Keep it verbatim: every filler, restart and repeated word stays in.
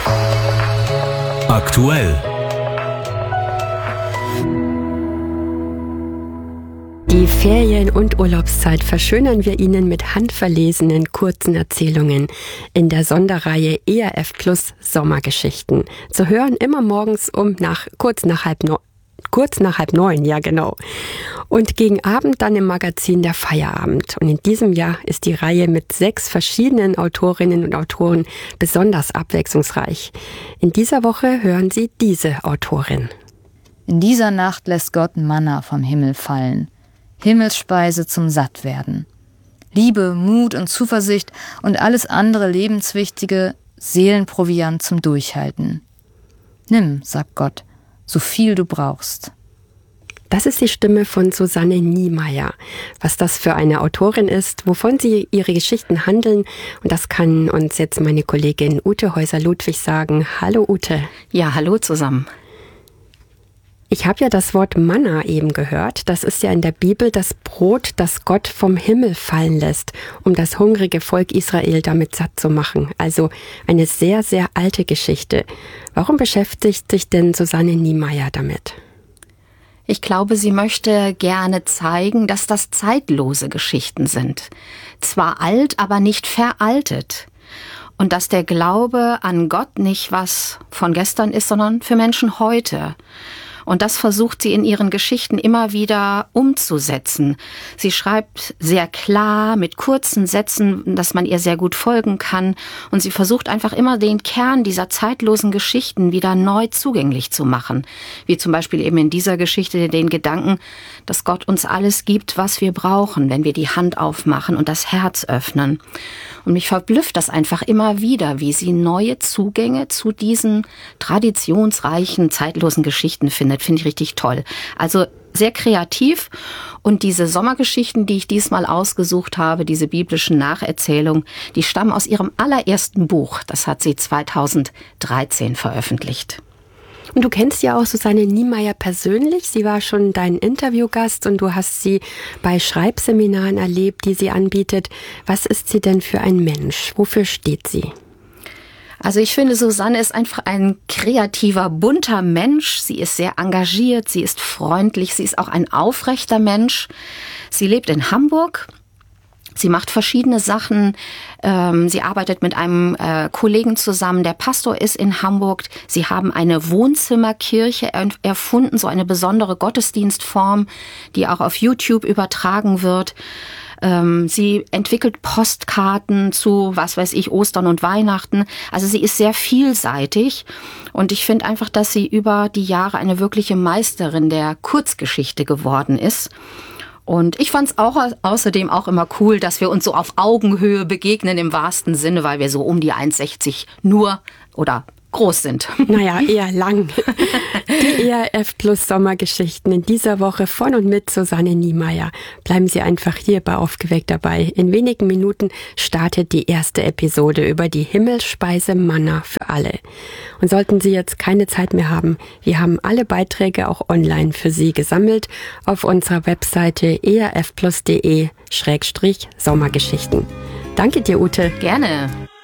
Aktuell. Die Ferien- und Urlaubszeit verschönern wir Ihnen mit handverlesenen kurzen Erzählungen in der Sonderreihe E R F Plus Sommergeschichten. Zu hören immer morgens um nach kurz nach halb neun. Kurz nach halb neun, ja genau. Und gegen Abend dann im Magazin Der Feierabend. Und in diesem Jahr ist die Reihe mit sechs verschiedenen Autorinnen und Autoren besonders abwechslungsreich. In dieser Woche hören Sie diese Autorin. In dieser Nacht lässt Gott Manna vom Himmel fallen. Himmelsspeise zum Sattwerden. Liebe, Mut und Zuversicht und alles andere lebenswichtige Seelenproviant zum Durchhalten. Nimm, sagt Gott, so viel du brauchst. Das ist die Stimme von Susanne Niemeyer. Was das für eine Autorin ist, wovon sie ihre Geschichten handeln, und das kann uns jetzt meine Kollegin Ute Häuser-Ludwig sagen. Hallo Ute. Ja, hallo zusammen. Ich habe ja das Wort Manna eben gehört. Das ist ja in der Bibel das Brot, das Gott vom Himmel fallen lässt, um das hungrige Volk Israel damit satt zu machen. Also eine sehr, sehr alte Geschichte. Warum beschäftigt sich denn Susanne Niemeyer damit? Ich glaube, sie möchte gerne zeigen, dass das zeitlose Geschichten sind. Zwar alt, aber nicht veraltet. Und dass der Glaube an Gott nicht was von gestern ist, sondern für Menschen heute. Und das versucht sie in ihren Geschichten immer wieder umzusetzen. Sie schreibt sehr klar, mit kurzen Sätzen, dass man ihr sehr gut folgen kann. Und sie versucht einfach immer den Kern dieser zeitlosen Geschichten wieder neu zugänglich zu machen. Wie zum Beispiel eben in dieser Geschichte den Gedanken, dass Gott uns alles gibt, was wir brauchen, wenn wir die Hand aufmachen und das Herz öffnen. Und mich verblüfft das einfach immer wieder, wie sie neue Zugänge zu diesen traditionsreichen, zeitlosen Geschichten findet. Finde ich richtig toll. Also sehr kreativ. Und diese Sommergeschichten, die ich diesmal ausgesucht habe, diese biblischen Nacherzählungen, die stammen aus ihrem allerersten Buch. Das hat sie zweitausenddreizehn veröffentlicht. Und du kennst ja auch Susanne Niemeyer persönlich. Sie war schon dein Interviewgast und du hast sie bei Schreibseminaren erlebt, die sie anbietet. Was ist sie denn für ein Mensch? Wofür steht sie? Also ich finde, Susanne ist einfach ein kreativer, bunter Mensch. Sie ist sehr engagiert, sie ist freundlich, sie ist auch ein aufrechter Mensch. Sie lebt in Hamburg. Sie macht verschiedene Sachen. Ähm, sie arbeitet mit einem äh, Kollegen zusammen. Der Pastor ist in Hamburg. Sie haben eine Wohnzimmerkirche erfunden, so eine besondere Gottesdienstform, die auch auf YouTube übertragen wird. Ähm, sie entwickelt Postkarten zu, was weiß ich, Ostern und Weihnachten. Also sie ist sehr vielseitig. Und ich finde einfach, dass sie über die Jahre eine wirkliche Meisterin der Kurzgeschichte geworden ist. Und ich fand es auch außerdem auch immer cool, dass wir uns so auf Augenhöhe begegnen im wahrsten Sinne, weil wir so um die eins sechzig nur oder groß sind. Naja, eher lang. Die E R F Plus Sommergeschichten in dieser Woche von und mit Susanne Niemeyer. Bleiben Sie einfach hier bei Aufgeweckt dabei. In wenigen Minuten startet die erste Episode über die Himmelsspeise Manna für alle. Und sollten Sie jetzt keine Zeit mehr haben, wir haben alle Beiträge auch online für Sie gesammelt auf unserer Webseite e r f plus punkt d e Schrägstrich Sommergeschichten. Danke dir, Ute. Gerne.